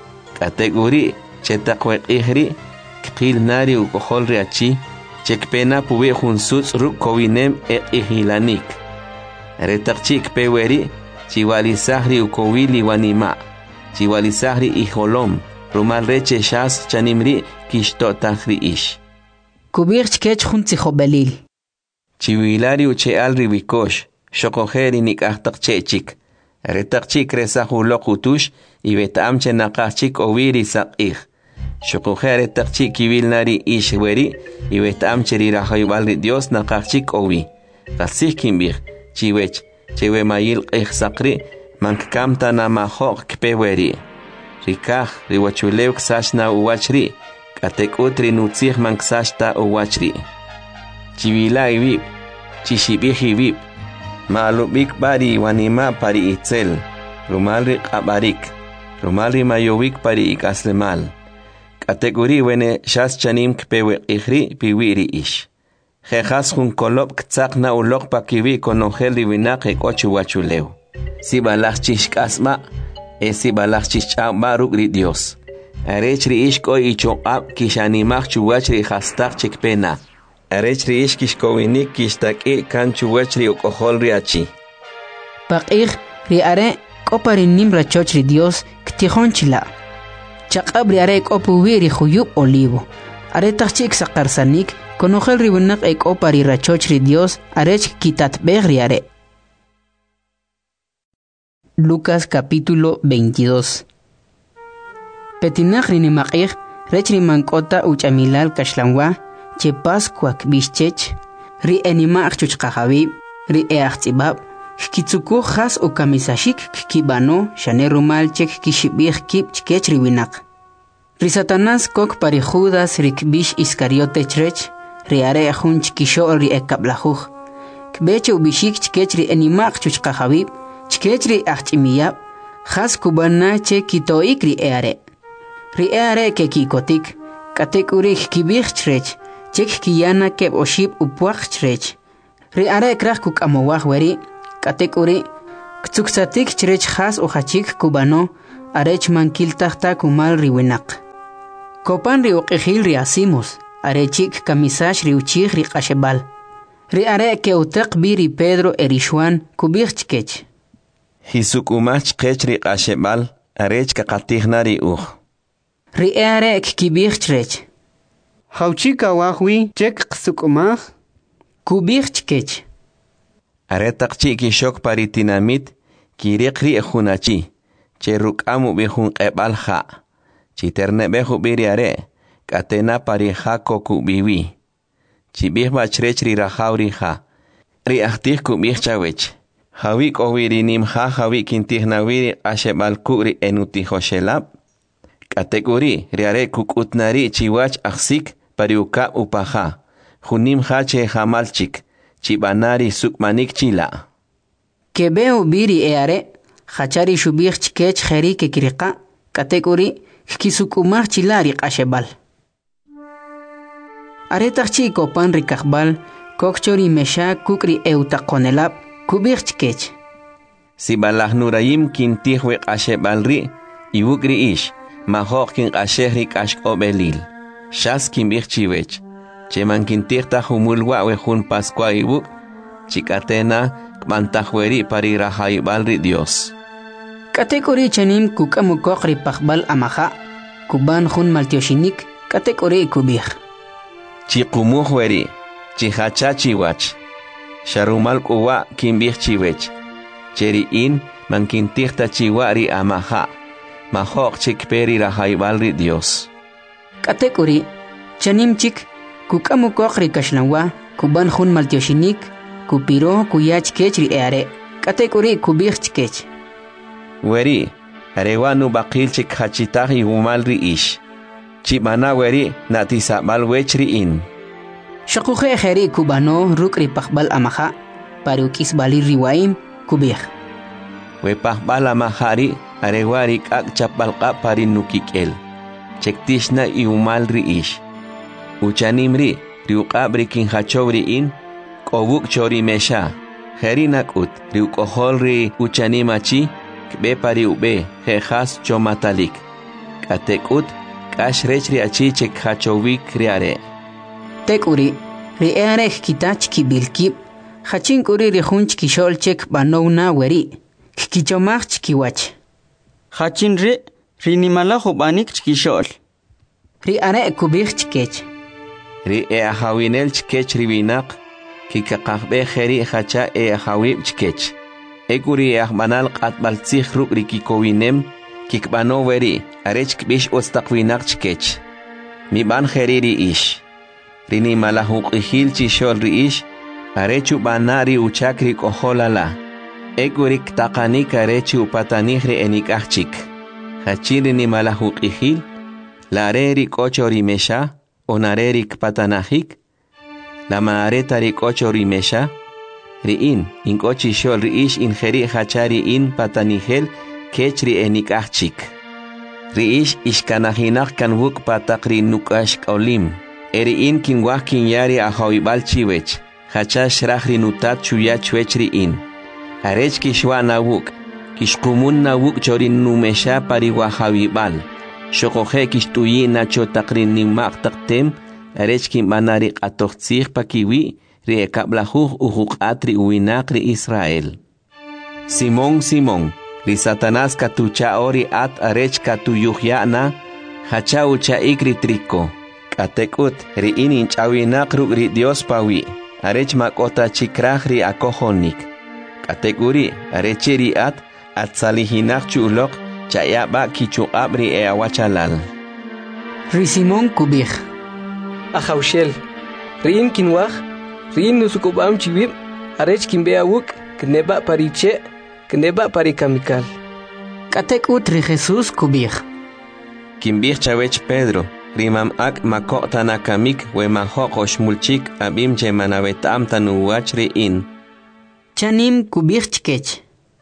kategori chetakwe ihri kil nari ukohol ri achi chekpena pubi junsuts ruk kowinem e ihilanik aretakchik peweri chiwalisahri ukowili wanima chiwalisahri iholom rumal reche shas chanimri kishto tahri ish kubirch kech junzi khobelil chiwilari uche alri wikosh shokojeri nikahtak chechik retakchik resahu lokutush y betamche nakachik oviri saqih shokojeri takchik kivilnari ish weri y betamche rirahaywalri dios nakachik ovi kasih kimbir chiwech chewe mayil qih saqri mankamta namahok kpeweri rikah riwachulew ksashna uwachri katekutri nutzih man ksashta uwachri chivila ibib chishibih ibib maalubik bari wanima pari itzel rumalri qabarik rumalri mayowik pari ikaslemal kategori wene shas chanim kpewe ihri piwiri ish jejas jun kolop ktsakna ulok pakiwi konongel riwinak ekochu wachulew sibalach chishkasma esi balach chicham baruk ri Dios arechri ishko ichoqab kishanimach chuwachri hastak chekpena arechri ish kishkowinik kishtaki kan chuwachri ukohol ri achi paqir ri are kopari nimra chochri Dios ktihonchila chaqab ri are kopuwi ri khuyub olivo are tachik sakarsanik konogel ri bunak ekopari rachochri Dios arech kitatbeg ri are Lucas capítulo 22 Petinach rinimaqih rechri mankota uchamilal kashlanwa che Pascua kbishchech ri enimaq chuchqahabib ri eachtibab kitsuku khas o kamisashik kibano shane rumal chek kishibih kib chkech riwinaq ri Satanás kok pari Judas ri kbish Iscariote chrech ri are hunch kisho ri ekablahuj kbeche ubishik chkech ri enimaq chuchqahabib chkechri achimiyab khas kubana che kitoik ri eare ke kikotik katek urik kibich chrech chek kiyana ke oshib upwach chrech ri are krach kuk amowah weri katek uri ktsuksatik chrech khas o hachik kubano arech mankiltahta kumal riwinak. Kopan riuqihil riasimos, arechik kamisash riuchih riqashebal. Ri are keutek biri Pedro erishwan kubirchkech. Hisuk umach kech riqashebal, arech kakatihnari Ri are kibirchrech. Hauchika wahwi chek sukumah. Kubirchkech. Aretaqchi kishok paritinamit, kiriqri ejunachi, cheruk amu bihun qebal ha. Chiterne behu biri are, katena parijako kubiwi. Chibih bachrechri rajauri ha. Ri ahtih kubih chawech. Hawik owiri nim ha hawik intihnawiri ashebal kuri enutihoshelab. Kategori riare kukutnari chiwach aksik pariuka upaha. Junim hache hamalchik. Chibanari sukmanik chila. Kebeu biri eare, hachari shubich chikech jeri kekirika, kategori kisukumar chilari qashebal. Aretachchi kopan rikakbal, kokchori mesha kukri eutakonelab, kubich chikech. Si balahnuraim kintihwe qashebalri, iwukri ish, mahok kin qashehri kashkobelil. Shas kimbich chiwech. Cheman kintihta humulwa wejun Pascua ibuk, chikatena kmantajweri pari rahaibalri Dios. Kategori chanim kukamukokri pakbal amaha, kuban hun maltioshinik, kategori kubih. Chikumuhweri, chihacha chiwach, sharumal kuwa kimbih chiwech, cheri in man kintihta chiwari amaha, mahok chikperi rahaibalri Dios. Kategori chanim chik, kukamukokri kashlawa, kuban hun maltioshinik, kupiro kuyach kechri eare, kategori kubih chikech. Weri, arewanu bakil chik hachitahi umalri ish. Chibana weri natisabal wechri in. Shakuhe jeri kubano rukri pakbal amaha, pariukis bali riwaim kubih. We pakbal amahari, arewari kak chapalqa pari nukikel. Chektishna umalri ish. Uchanimri, riuqabri kinhachobri in, kobuk chori mesha. Jeri nakut, riukoholri uchanimachi, kbe pari ube, jejas chomatalik. Katekut, kashrechri achi chek hachowik riare. Tekuri, riare kitach kibilkib, hachinkuri rihunch kishol chek banowna weri, kichomach kiwach. Hachinri, rinimala hubanik chkishol. Riare kubich chkech. Ri ahawinel chkech ribinak, kikakahbe jeri hacha ahawib chkech. Ekuri ahmanal qatbaltzih ruk rikikowinem, kikbano weri, arech kbish ostaqwinak chkech. Mi ban jeri ish. Rini malahuk ihil chishol ri ish, arechu banari uchakri koholala. Ekurik taqanik arechu patanihri enikachik. Hachiri ni malahuk ihil, lareri kochori mesha, onarerik patanahik, la maaretari kochori mesha, riin, inkochi shol riish injeri hachari in patanihel, kechri enikachik. Riish ishkanahinak kanwuk patakri nukash kaulim. Eriin kinwah kinyari ahawibal chiwech, hachash rahri nutat chuya chwechri in. Arech kishwa nawuk, kishkumun nawuk chorin numesha pariwahawibal. Shokohe kishtuyi nacho takrin nimak taktem, arech kimbanarik atochtzih pakiwi, riekablahuh uhuk atri uinakri Israel. Simón, Simón, ri Satanás katucha ori at arech katuyuhyana, hacha ucha ikri triko. Katekut ri inin chawinak ruk ri Dios pawi, arech makota chikrah ri akohonik. Kategori arecheri at salihinak chulok, chayaba kichuqabri awachalal. Ri Simón kubih. Ahaushel, riin kinwah, riin nusukubam chibib, arech kimbeawuk, kneba pariche, kneba parikamikal. Katekut ri Jesús kubih. Kimbih chawech Pedro, rimam ak makota nakamik we mahokosh mulchik abim che manavetam tanuwach riin. Chanim kubih chkech.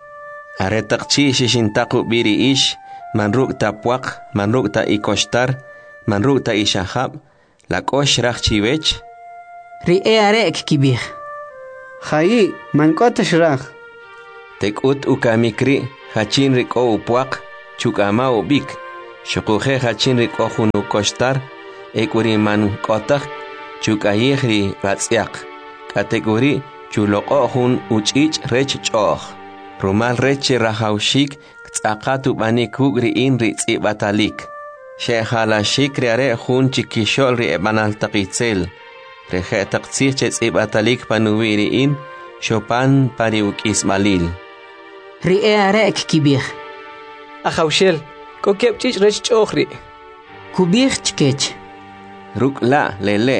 Aretaqchi shishintaku biri ish, manruk tapwak, manruk ta ikoshtar, manruk ta ishahab, lakosh rachchivech. Ri earek kibih. Jai, mankotash rach. Tekut ukamikri, hachin riko upwak, chukama ubik shukuhe hachin ri kohunu kostar ekuri man kotak chukayihri ratsiak kategori chuloqohun uchich rech choh rumal rech rahaushik tsaqatu bani kugri inri tsibatalik shehala shikri are hun chikishol ri ebanal taqitzel reje taqtsich tsibatalik panuwiri in shopan pariuk ismalil ri are kibih Ahaushel kokep chich rech chohri kubih chkech ruk la lele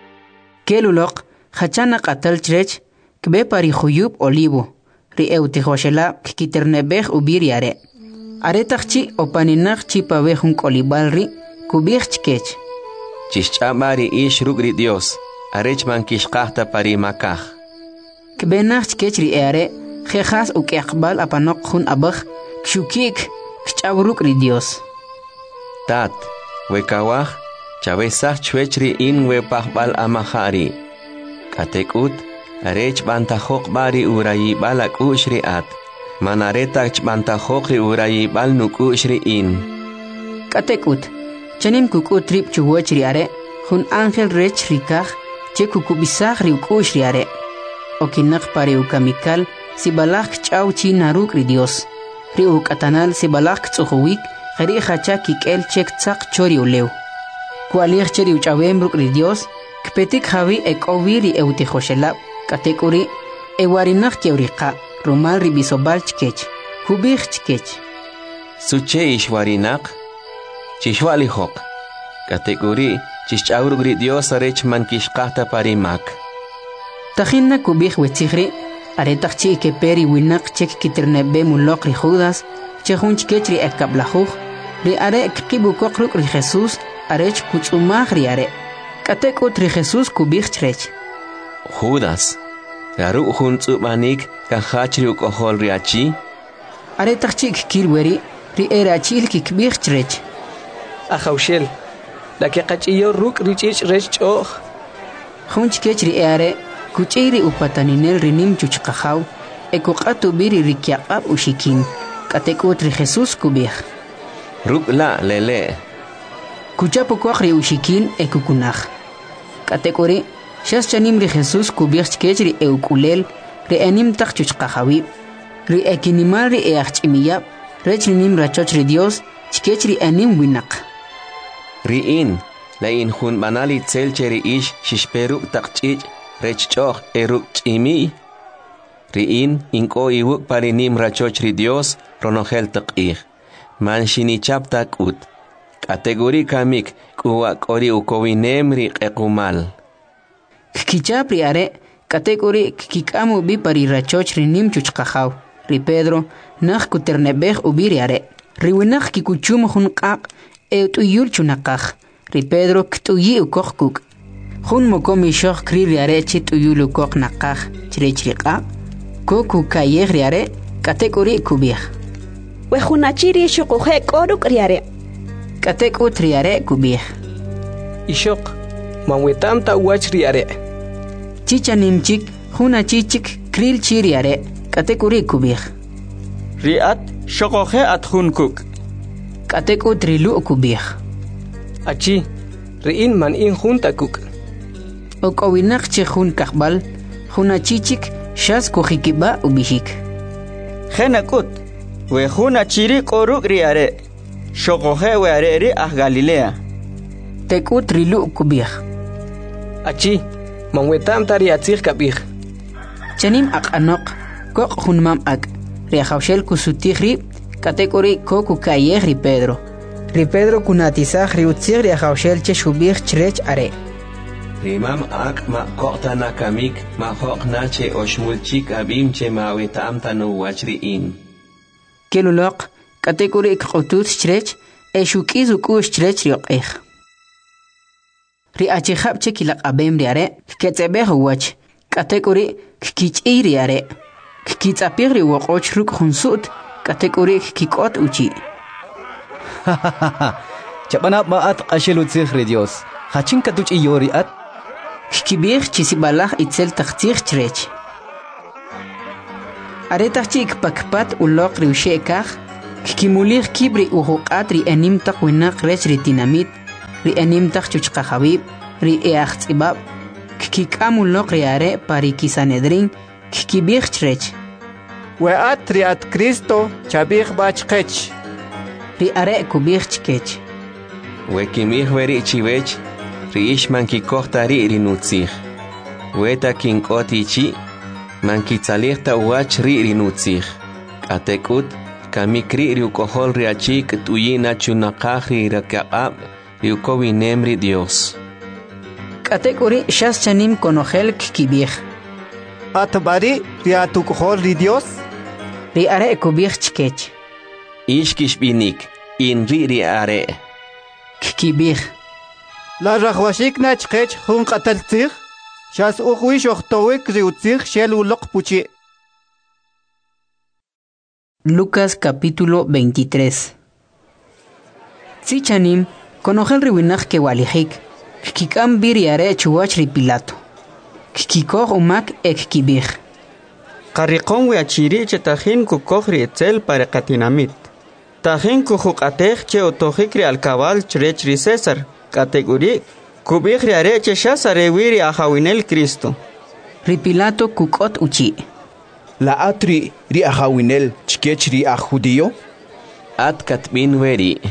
kelulok hachana qatal chrech kbe pari khuyub olivo ri eutihoshela kiternebeh ubiriare are tachi opaninach chipabehun kolibalri kubih chkech chischamari ish rugri Dios arech man kishqahta pari makah kbe nach chkech ri are khas uqaqbal apanok khun abakh kshukik kchavruk ri Dios tat wekawah chavesach chwechri in we pahbal amahari katekut arech bantajok bari urayi balak ushri at manaretach bantajok ri urayi bal nuk ushri in katekut chanim kukut trip chuwechri are hun angel rech rikach che kukubisach ri ushri are okinak pare ukamikal si balak chaw chi naruk ri Dios ri ukatanal si balak tsuhuwik khari khacha kikel chek tsak chori ulew kualir cheri uchawem ruk ri Dios kpetik hawi ekoviri eutihoshela katekuri ewarinach keuriqa rumal ribisobal chkech kubih chkech suche ishwarinaq chishwali hok katekuri chichawruk ri Dios arech man kishqahta parimak tajinna kubih wetsikhri aretachchi ke peri winaq chek kiternebe mulok ri Judas chehun chkech ri ekablahuj ri are kibu kokruk ri Jesus arech kutsumag ri are katekut ri Jesus kubih chrech Judas Garu hun tsubanik kahachri ukohol riachi aretachchi kilweri ri erachil kikbih chrech Ahaushel la que qachiyo ruk richich rech choh hun chkech ri are kuchiri upataninel rinim chuchqahaw ekuqatu biri rikyaqab ushikin katekut ri Jesus kubih ruk la lele kuchapu kokhri ushikin ekukunaj katekuri shas chanim ri Jesus kubih chkech ri eukulel ri anim taq chuchqahawi ri ekinimal ri eachimiya rech rinim rachoch ri Dios chkech ri anim winaq ri in la in hun banali tselcheri ish shishperuk taqchich rech choh eruk chimi ri in ko iwuk parinim rachoch ri Dios ronogel taqih man shinichap takut kategori kamik kuwa kori ukowinem ri qequmal kichap ri are kategori kikamu bi pari rachoch ri nim chuchqahaw ri Pedro nakh kuternebeh ubiri are ri winakh kikuchum hun qaq eutuyul chunaqaj ri Pedro ktuyi ukoqkuk hun mokomi shokh kri ri are chituyul ukoq naqaj chirechriqa koku kayeh ri are kategori kubih wejunachiri shukuhe koruk ri are katekut ri are kubih ishok manwetam ta wach ri are chichanimchik huna chichik kril chiri are katekuri kubih riat shokohe at hunkuk katekut rilu kubih achi riin man in junta kuk okowinak che hun kahbal huna chichik shas kohikiba ubihik Genakut we hunachiri koruk ri are shokohe we are ri ah Galilea tekut rilu kubih achi manwetam tari atzir kabih chanim aqanok kok hunmam ak ri khawshel kusutihri kategori koku kayeh ri Pedro kunatizah ri utzir ri khawshel che shubih chrech are rimam ak ma qota nakamik ma hoqna che oshmulchik abim che mawetam tanu wachri in kelulok kategori qutut chrech eshukizu kush chrech ri qeh ri achihab che kilaq abem ri are ketebe huwach kategori kich'i ri are kitzapir ri woqoch ruk khunsut kategori kikot uchi Chabana maat qashelu tsikhri Dios hachin katuch iyori at kibir chisibalah itzel taqtikh chrech are taqchik pakpat uloq ri ushekaj Kikimulih kibri uhuqat ri animtaq winaq rech ri tinamit, ri animtaq chuchqahabib, ri eaqtzibab, kikikamuloq ri are pari kisanedrin, kikibich rech. Weat ri at Cristo chabich bachkech. Ri are kubich kech. Wekimih weri chiwech, ri ishman kikohtari ri nutzich. Weta kinkoti mankitzalihta uach ri nutzich. Atekut, kamikri ri ukohol ri achik tuyina chunaqaj ri rakaqab ri ukowinem ri Dios. Atekuri shas chanim konojel kibich. Atbari ri atukohol ri Dios. Ri are kubich chkech. Ishkishbinik, inri ri are. Kibich. La rajwashik na chkech hun qataltzich. Shas ukhwish ochtowik ri utzich shel uloq puchi. Lucas capítulo 23. Tzichanim, konojel riwinaj ke walijik, kikam biriare chuwach ri Pilato. Kikikoh umak ek kibich. Qarriqon we achiri che tajin kukoj ri etzel para qatinamit. Tajin kujuqatej che otojik ri alcabal chrech ri César, kategori kubich ri are che shasare wiri ajawinel Cristo. Ri Pilato kukot uchi. La atri ri ajawinel chkech ri judío? At katbin weri.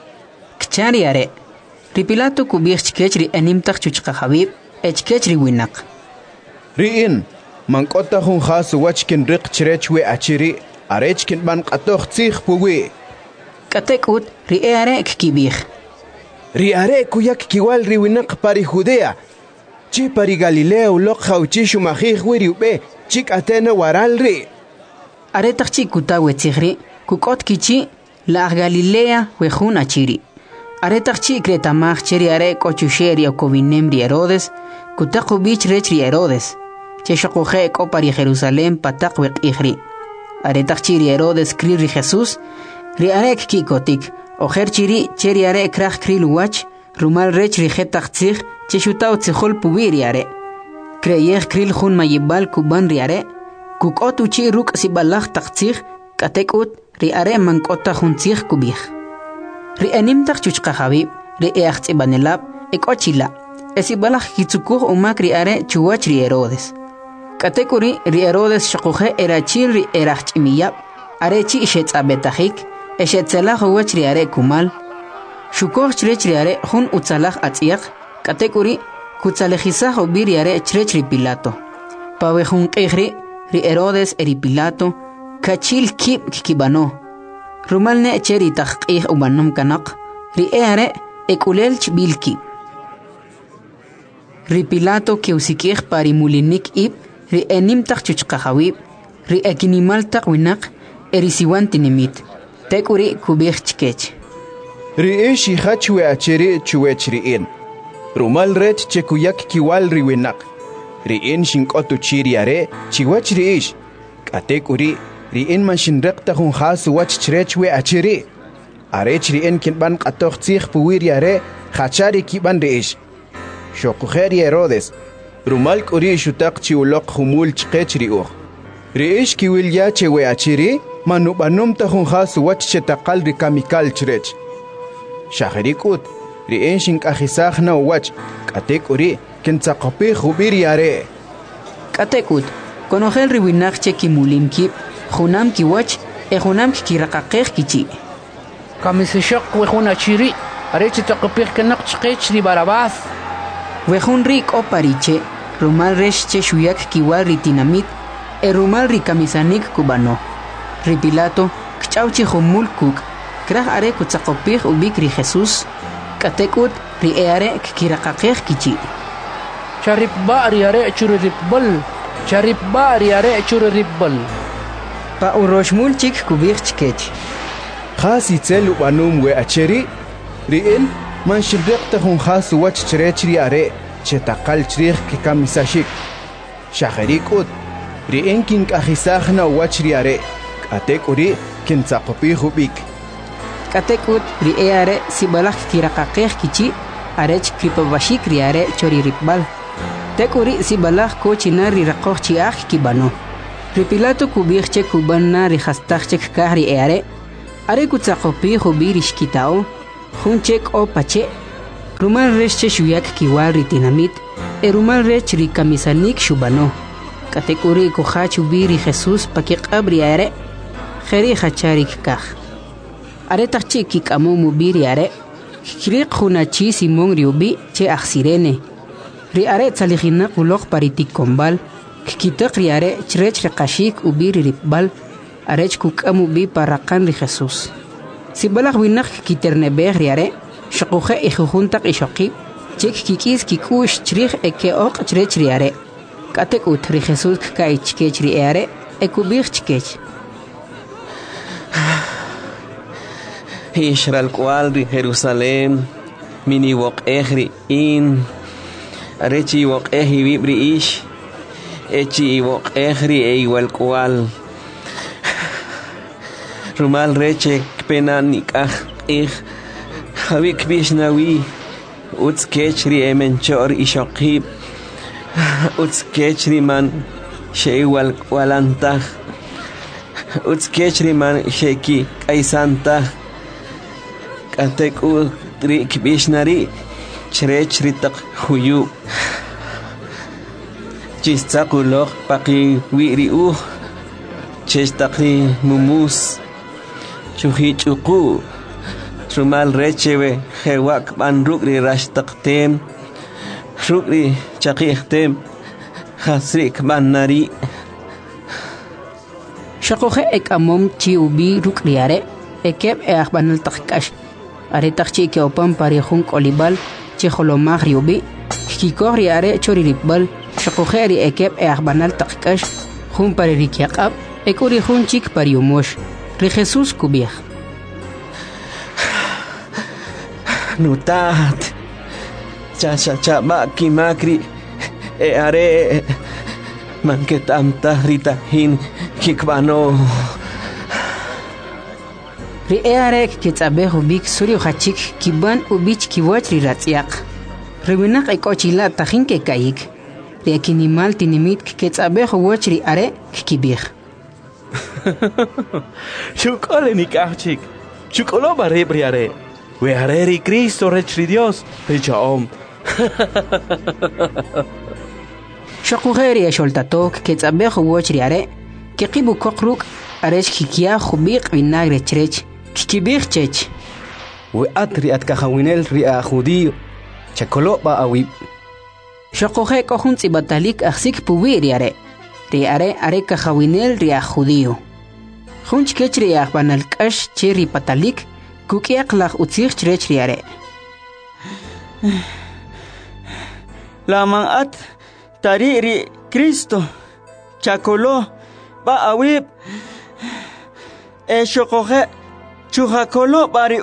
Kchari are. Ri Pilato kubich chkech ri animtaq chuchqahabib, echkech ri winaq. Riin, mankota hun khas wachkin riq chrech we achiri, arechkin ban qatoh tzich puwi. Katekut ri are kibich. Ri are kuyak kiwal ri winaq pari Judea. Chi pari Galilea uloq khawchi shumajij wiri ube. Chik atena waral ri. Are tachi kutawe tzigri, kukot kichi, la Galilea wejun achiri. Are tachi kretamach cheri are kochusheri o kovinem ri Herodes, kutaku bich rech ri Herodes. Che shokoje eko pari Jerusalem patak wek igri. Are tachi ri Herodes kri ri Jesús, ri are kikotik, ojer chiri cheri are krach kri luwach, rumal rech ri jetach tzig, che shutao tzihol pubiri are. Creyej kril jun mayibal kuban riare, kukot uchi ruk sibalach taktzig, katekut riare mankota juntzig kubich. Ri animtaq chuchqahabib, ri eaqtzibanelab, ekochila, esibalach kitzukuj umak riare chuwach ri Herodes. Katekuri ri Herodes shokuje erachil ri erachimiyab, arechi ishetzabetajik, eshetzelach uwach riare kumal, shukoj chrech riare jun utzalach atziach, katekuri Kutzalejizaj obiriare chrech ri Pilato. Pawejun qihri, ri Herodes eri Pilato, kachil kib kibano. Rumalne cheri taqqih ubanom kanak, ri eare ekulel chbilki. Ri Pilato keusikih pari mulinik ib, ri enim taq chuchqahawib, ri ekinimal taq winak, eri siwan tinimit. Tekuri kubih chkech. Ri ishi hachwe acheri chuwech riin. Rumal ret chekuyak kiwal riwinak. Riin shinkotu chiriare chiwach riish. Katekuri riin man shinrekta hun khasu wach chrechwe achiri. Arech riin kinban qatoh tzich puwiriare khachari kiban riish. Shokukheri Herodes. Rumal kuri shutak chiulok humul chqech riuh. Riish kiwil ya chewe achiri manubanum ta hun khasu wach chetakal rikamikal chrech. Shahrikut Riin shinkajizaj na uwach, katekuri, kintzaqapi jubiri are. Katekut, konojel riwinaj che kimulim kip, junam kiwach, junam kirakaqej kichi. Kamisishok wejun achiri, arechi taqapij kenak chqech ri Barabás. Wejun rik o pariche, rumal resh che shuyak kiwal ritinamit, rumal rikamisanik kubano. Ri Pilato, kchauchi humul kuk, kraj are kutzaqapij ubik ri Jesús. Katekut ri eare kirakaqej kichi. Charip ba ri are churribbal. Charip ba ri are churribbal. Pa uroshmul chik kubich chkech. Khasi tzel ubanum we acheri. Riin man shirrekta hun khas wach chrech ri are chetakal chrich kikamisashik. Shahrikut riin kin kahisajna wach ri are. Katekuri kintzaqopi hubik. Katekut ri eare sibalak kirakaqej kichi arech kripabashik ri are chori rikbal. Tekuri sibalak kochina ri raqoj chiaj kibano. Ri Pilato kubich che kubanna ri hastaj che kahri eare are kutsakopi hubirish kitao hunchek o pache rumal rech shuyak kiwal ritinamit rumal rech rikamisanik shubano katekuri kuhachu biri Jesus pakik abriare kheri khacharik kah are tachi kik amu mubiri are krik hunachi simon riubi che aksirene ri are tsalihina kulok paritik kombal kitak ri are chrech rekashik ubiri ripbal arech kuk amu bi parakan ri Jesus sibalak winak kiternebeh ri are shaqukhe ikhuntak ishaqib chek kikis kikush chrich eke ok chrech ri are katek ut ri Jesus kai chkech ri are ekubir chkech Ishral cual ri Jerusalem mini wok ehri in arechi wok ehi vibri ish echi wok ehri igual cual rumal reche penanik havik bishnawi uts kechri emenchor ishaqib uts kechri man sheiwal walanta uts kechri man sheki kaisanta katek utrik bishnari chrech ritak huyu chistakulok paki wiri chestakri mumus chuhi chuku trumal rechewe hewak ban rukri rashtaktem rukri chakihtem hasrik banari shaqohe ek amom chi ubi rukriare ekeb banal takkash are takchi ke opam pari khun kolibal chi kholomag riubi kikori are chori ribal shaqohe ekeb banal takkash khun pari rikyaqab ekuri khun chik pari umosh ri Jesus kubih nutat cha maki makri are manketam tahrita hin kikbano ri are kitsabehu bik suri khachik kiban ubich kiwach ri ratsiaq riwinak ikochila tahin ke kayik ri akinimal tinimit kitsabehu wach ri are kibih Chukole ni kachik chukolo bare briare we are Cristo rechri Dios rechaom shaqugeri sholtatok kitsabehu wach ri are kiqibu koqruk aresh kikia khubiq vinagre chrech kikibir chech we atri atkahawinel ri judío chakolo ba awib shaqohe kohun tsibatalik aksik puwiri are ri are kahawinel ri judío khunch kechri banal kash cheri patalik kukiaqlaq utsig chrech ri are laman at tariri Cristo chakolo ba awib shaqohe chuhakolo bari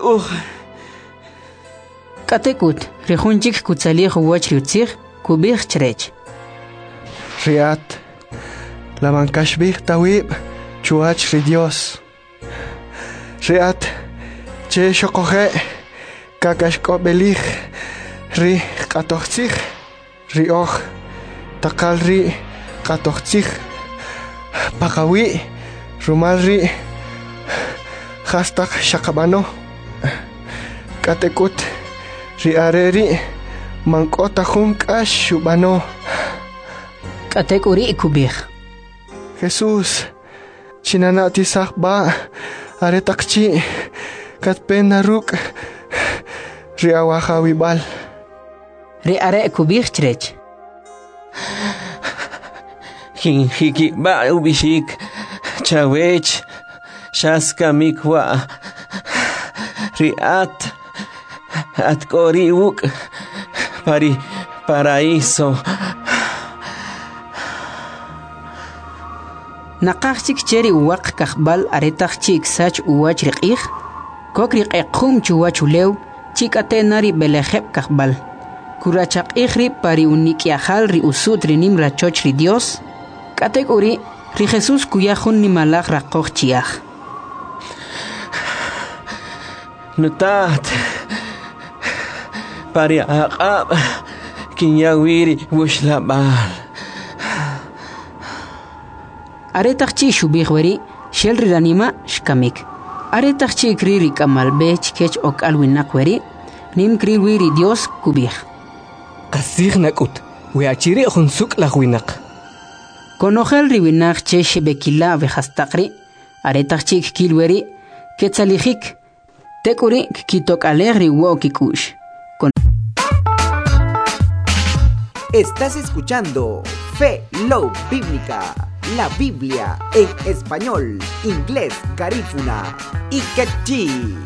katekut rihunchik kutsali wach utsig kubih chrech riat la mankashbih tawib chuach ri Dios riat che shaqohe kakashko belich ri qatochsig ri och takal ri qatochsig paqawi rumal ri hastak shaqabano katekut ri areri mankota junkash shubano katekuri kubih Jesús chinanati sahba aretakchi katpena ruk ri awahawibal ri are kubih chrech hiki ba ubishik chawech shaska mikwa riat atkori uk paraíso naqachik cheri uwaq kahbal aretachik sach uwach riqih kokri qequm chuwachulew chikatenari belejeb kahbal kurachaq ihri pari unikiahal ri usut ri nimra choch ri Dios kategori ri Jesus kuyahun ni malak raqoq chiah nutat pari aqab kinyawiri wushlabal aretachchi shubih wari shel ri ranima shkamik Aretachchi kriri kamalbech kech ok alwinakweri, nim kriwiri Dios kubir. Qasig nakut, weachiri hunsuk la winak. Konojel riwinak chesh bekila vejastakri, aretachchi kilweri, ketzalijik, tekuri kitok alegri wokikush. Estás escuchando Fe Love Bíblica, la Biblia en español, inglés, garífuna y quechí.